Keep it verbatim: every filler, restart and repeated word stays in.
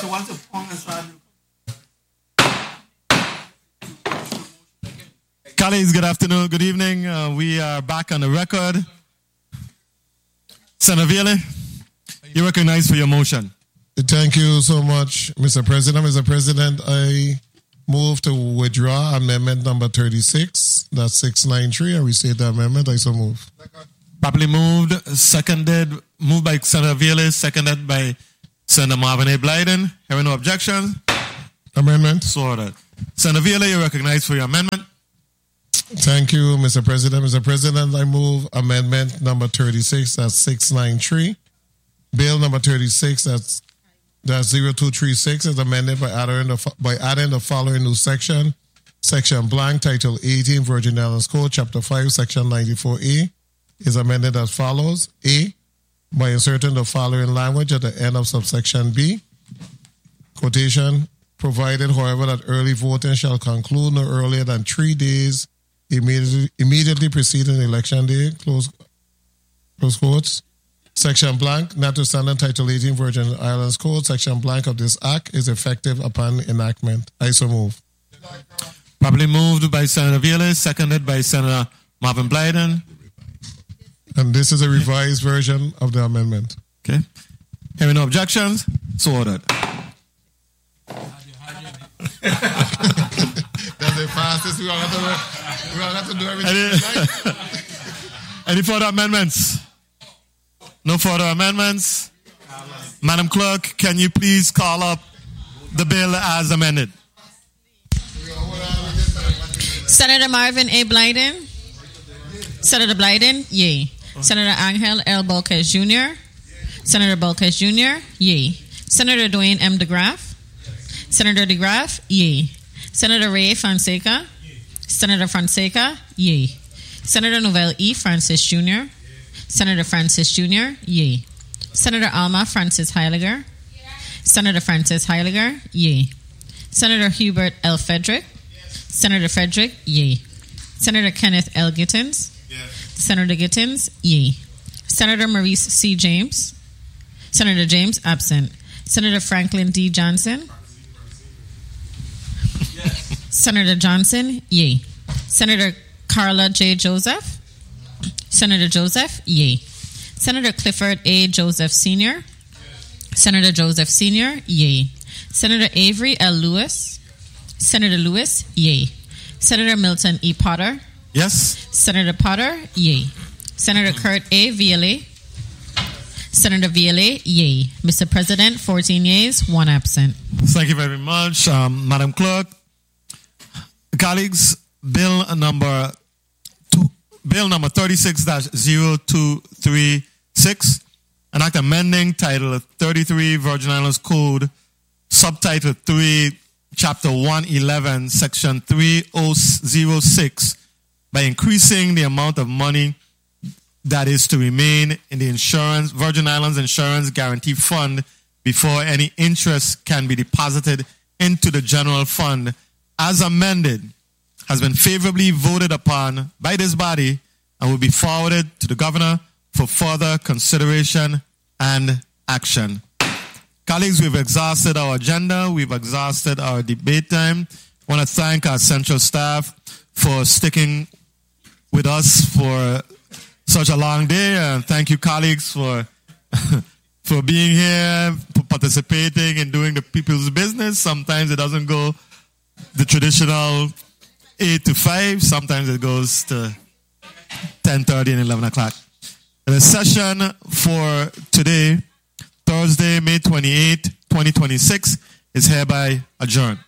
Colleagues, good afternoon, good evening. Uh, we are back on the record. Senator Veely, you're recognized for your motion. Thank you so much, Mister President. Mister President, I move to withdraw amendment number thirty-six. That's six ninety-three. I restate the amendment. I so move. Properly moved, seconded, moved by Senator Veely, seconded by Senator Marvin A. Blyden. Hearing no objections? Amendment. So ordered. Senator Veely, you're recognized for your amendment. Thank you, Mister President. Mister President, I move amendment number thirty-six. That's six ninety-three. Bill number thirty-six. That's That's zero two three six is amended by adding, the, by adding the following new section. Section blank, Title eighteen, Virgin Islands Code, Chapter five, Section ninety-four A is amended as follows. A, by inserting the following language at the end of subsection B. Quotation, provided, however, that early voting shall conclude no earlier than three days immediately, immediately preceding election day. Close, close quotes. Section blank, notwithstanding Title eighteen Virgin Islands Code, Section blank of this Act is effective upon enactment. I so move. Properly moved by Senator Veely, seconded by Senator Marvin Blyden. And this is a revised version of the amendment. Okay. Hearing no objections, so ordered. That's the fastest we all have to do. We all have to do everything. Any, any further amendments? No further amendments. Madam Clerk, can you please call up the bill as amended? Senator Marvin A. Blyden. Senator Blyden, yea. Senator Angel L. Bolquez Junior Senator Bolquez Junior, yea. Senator Dwayne M. DeGraff. Senator DeGraff, yea. Senator Ray Fonseca. Senator Fonseca, yea. Senator Novell E. Francis Junior Senator Francis Junior, yea. Senator Alma Francis Heiliger. Senator Francis Heiliger, yea. Senator Hubert L. Frederick. Senator Frederick, yea. Senator Kenneth L. Gittins. Senator Gittins, yea. Senator Maurice C. James. Senator James, absent. Senator Franklin D. Johnson. Senator Johnson, yea. Senator Carla J. Joseph. Senator Joseph, yea. Senator Clifford A. Joseph Senior Senator Joseph Senior, yea. Senator Avery L. Lewis. Senator Lewis, yea. Senator Milton E. Potter. Yes. Senator Potter, yea. Senator Kurt A. Veely. Senator Veely, yea. Mister President, fourteen yeas, one absent. Thank you very much, um, Madam Clerk. Colleagues, bill number two, bill number thirty-six dash zero two three six, an act amending Title thirty-three Virgin Islands Code, Subtitle three, Chapter one eleven, Section three thousand six, by increasing the amount of money that is to remain in the insurance Virgin Islands Insurance Guarantee Fund before any interest can be deposited into the general fund, as amended, has been favorably voted upon by this body and will be forwarded to the governor for further consideration and action. Colleagues, we've exhausted our agenda. We've exhausted our debate time. I want to thank our central staff for sticking with us for such a long day. And thank you, colleagues, for for being here, for participating and doing the people's business. Sometimes it doesn't go the traditional eight to five. Sometimes it goes to ten thirty and eleven o'clock. The session for today, Thursday, May twenty-eighth, twenty twenty-six, is hereby adjourned.